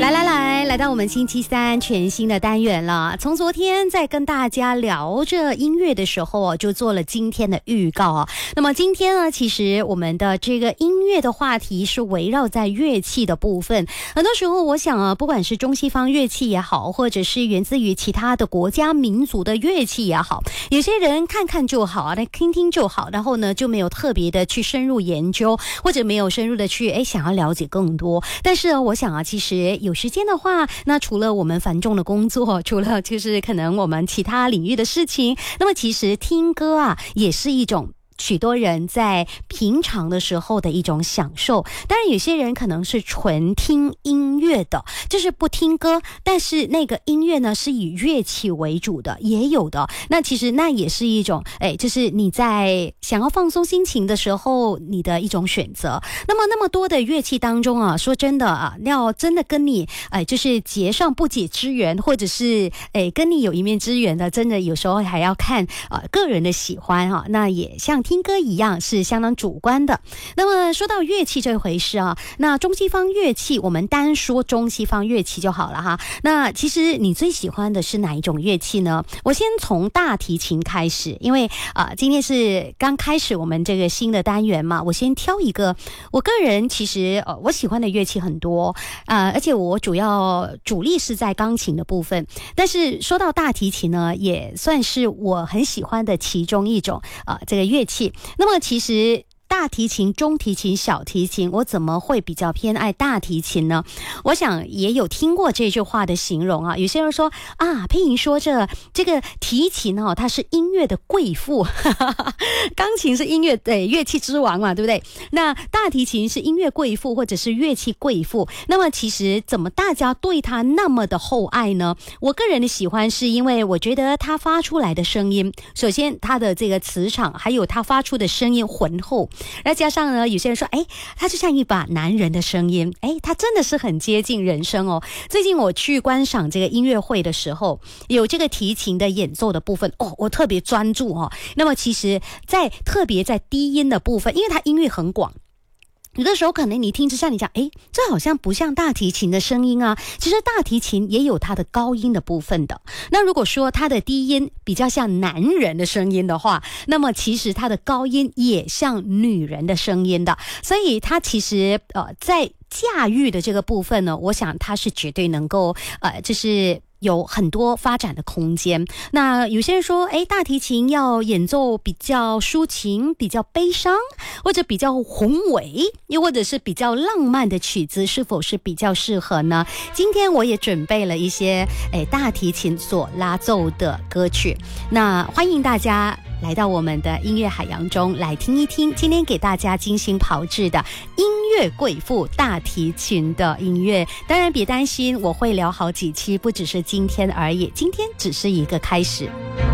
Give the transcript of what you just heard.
来到我们星期三全新的单元了。从昨天在跟大家聊着音乐的时候就做了今天的预告那么今天呢，其实我们的这个音乐的话题是围绕在乐器的部分。很多时候我想不管是中西方乐器也好，或者是源自于其他的国家民族的乐器也好，有些人看看就好听听就好，然后呢就没有特别的去深入研究，或者没有深入的去想要了解更多。但是我想其实有时间的话，那除了我们繁重的工作，除了就是可能我们其他领域的事情，那么其实听歌也是一种许多人在平常的时候的一种享受。当然有些人可能是纯听音乐的，就是不听歌，但是那个音乐呢是以乐器为主的，也有的。那其实那也是一种就是你在想要放松心情的时候你的一种选择。那么多的乐器当中说真的要真的跟你就是结上不解之缘，或者是跟你有一面之缘的，真的有时候还要看个人的喜欢那也像听歌一样是相当主观的。那么说到乐器这回事那中西方乐器我们单说中西方乐器就好了那其实你最喜欢的是哪一种乐器呢？我先从大提琴开始，因为今天是刚开始我们这个新的单元嘛，我先挑一个。我个人其实我喜欢的乐器很多而且我主力是在钢琴的部分，但是说到大提琴呢，也算是我很喜欢的其中一种这个乐器。那么其实大提琴、中提琴、小提琴，我怎么会比较偏爱大提琴呢？我想也有听过这句话的形容有些人说佩莹说这个提琴它是音乐的贵妇钢琴是音乐乐器之王嘛，对不对？那大提琴是音乐贵妇或者是乐器贵妇。那么其实怎么大家对它那么的厚爱呢？我个人的喜欢是因为我觉得它发出来的声音，首先它的这个磁场，还有它发出的声音浑厚，再加上呢有些人说它就像一把男人的声音，它真的是很接近人声最近我去观赏这个音乐会的时候，有这个提琴的演奏的部分我特别专注那么其实特别在低音的部分，因为它音域很广，有的时候可能你听着像你讲这好像不像大提琴的声音其实大提琴也有它的高音的部分的。那如果说它的低音比较像男人的声音的话，那么其实它的高音也像女人的声音的。所以它其实在驾驭的这个部分呢，我想它是绝对能够就是有很多发展的空间。那有些人说大提琴要演奏比较抒情、比较悲伤，或者比较宏伟，又或者是比较浪漫的曲子，是否是比较适合呢？今天我也准备了一些大提琴所拉奏的歌曲，那欢迎大家来到我们的音乐海洋中来听一听今天给大家精心炮制的音乐贵妇大提琴的音乐。当然别担心，我会聊好几期，不只是今天而已，今天只是一个开始。